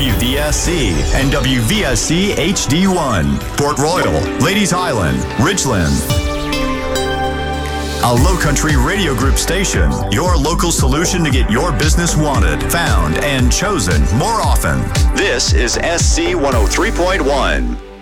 WVSC and WVSC HD1, Port Royal, Ladies Island, Ridgeland. A Low Country Radio Group station, your local solution to get your business wanted, found, and chosen more often. This is SC 103.1.